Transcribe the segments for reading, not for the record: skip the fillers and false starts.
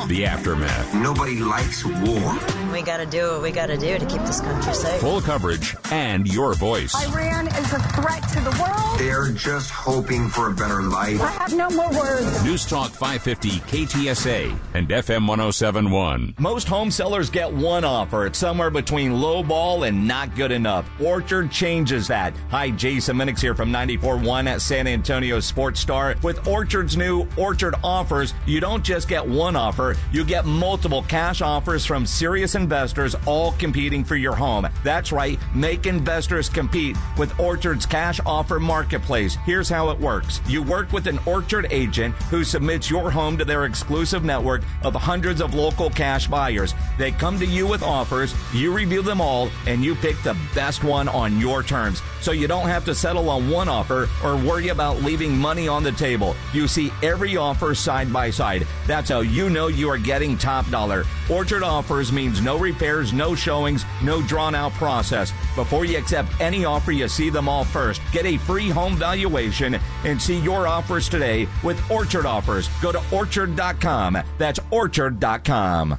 The Aftermath. Nobody likes war. We got to do what we got to do to keep this country safe. Full coverage and your voice. Iran is a threat to the world. They're just hoping for a better life. I have no more words. News Talk 550 KTSA and FM 1071. Most home sellers get one offer. It's somewhere between low ball and not good enough. Orchard changes that. Hi, Jason Minix here from 94.1 at San Antonio Sports Star. With Orchard's new Orchard offers, you don't just get one offer, you get multiple cash offers from serious investors, all competing for your home. That's right, make investors compete with Orchard's cash offer marketplace. Here's how it works. You work with an Orchard agent who submits your home to their exclusive network of hundreds of local cash buyers. They come to you with offers, you review them all, and you pick the best one on your terms. So you don't have to settle on one offer or worry about leaving money on the table. You see every offer side by side. That's how you know you are getting top dollar. Orchard offers means no repairs, no showings, no drawn-out process. Before you accept any offer, you see them all first. Get a free home valuation and see your offers today with Orchard offers. Go to Orchard.com. That's Orchard.com.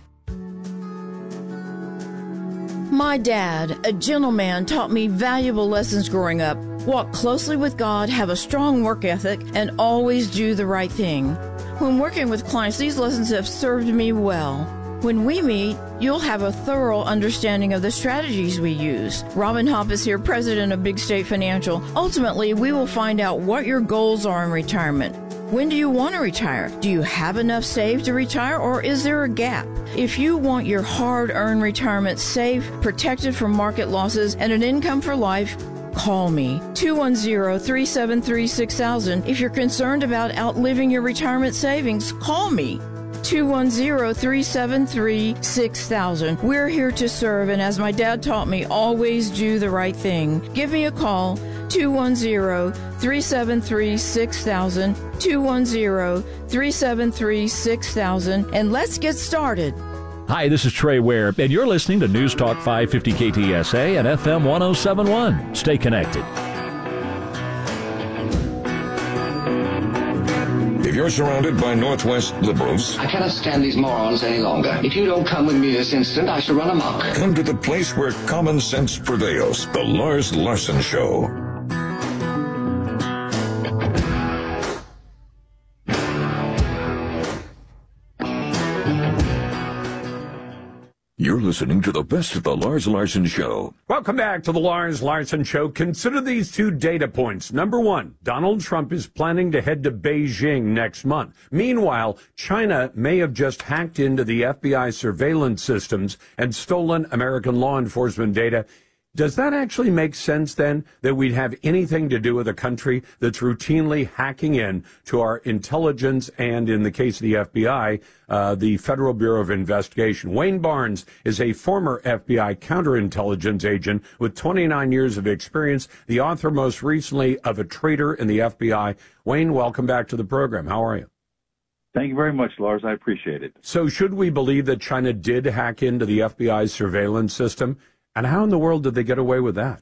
My dad, a gentleman, taught me valuable lessons growing up. Walk closely with God, have a strong work ethic, and always do the right thing. When working with clients, these lessons have served me well. When we meet, you'll have a thorough understanding of the strategies we use. Robin Hopp is here, president of Big State Financial. Ultimately, we will find out what your goals are in retirement. When do you want to retire? Do you have enough saved to retire, or is there a gap? If you want your hard-earned retirement safe, protected from market losses, and an income for life, call me, 210-373-6000. If you're concerned about outliving your retirement savings, call me, 210-373-6000. We're here to serve, and as my dad taught me, always do the right thing. Give me a call, 210-373-6000, 210-373-6000, and let's get started. Hi, this is Trey Ware, and you're listening to News Talk 550 KTSA and FM 1071. Stay connected. If you're surrounded by Northwest liberals, I cannot stand these morons any longer. If you don't come with me this instant, I shall run amok. Come to the place where common sense prevails. The Lars Larson Show. You're listening to the best of the Lars Larson Show. Welcome back to the Lars Larson Show. Consider these two data points. Number one, Donald Trump is planning to head to Beijing next month. Meanwhile, China may have just hacked into the FBI surveillance systems and stolen American law enforcement data. Does that actually make sense, then, that we'd have anything to do with a country that's routinely hacking in to our intelligence and, in the case of the FBI, the Federal Bureau of Investigation? Wayne Barnes is a former FBI counterintelligence agent with 29 years of experience, the author most recently of A Traitor in the FBI. Wayne, welcome back to the program. How are you? Thank you very much, Lars. I appreciate it. So should we believe that China did hack into the FBI's surveillance system? And how in the world did they get away with that?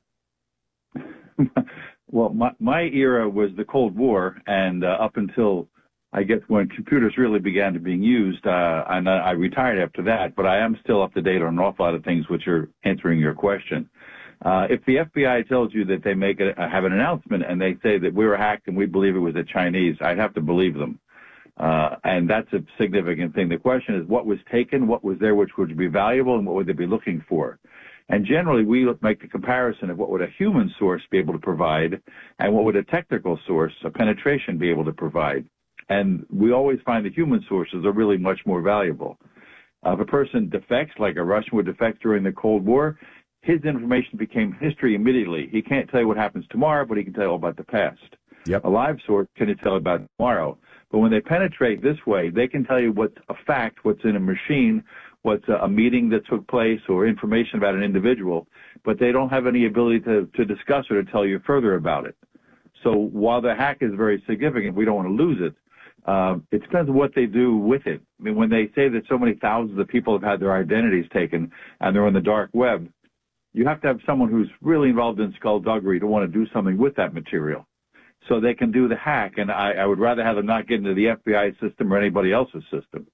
Well, my era was the Cold War, and up until, I guess, when computers really began to being used, and I retired after that, but I am still up to date on an awful lot of things which are answering your question. If the FBI tells you that they have an announcement and they say that we were hacked and we believe it was the Chinese, I'd have to believe them. And that's a significant thing. The question is what was taken, what was there which would be valuable, and what would they be looking for? And generally, we make the comparison of what would a human source be able to provide and what would a technical source, a penetration, be able to provide. And we always find the human sources are really much more valuable. If a person defects, like a Russian would defect during the Cold War, his information became history immediately. He can't tell you what happens tomorrow, but he can tell you all about the past. Yep. A live source can tell about tomorrow. But when they penetrate this way, they can tell you what's a fact, what's in a machine, what's a meeting that took place, or information about an individual, but they don't have any ability to discuss or to tell you further about it. So while the hack is very significant, we don't want to lose it. It depends on what they do with it. I mean, when they say that so many thousands of people have had their identities taken and they're on the dark web, you have to have someone who's really involved in skullduggery to want to do something with that material. So they can do the hack, and I would rather have them not get into the FBI system or anybody else's system.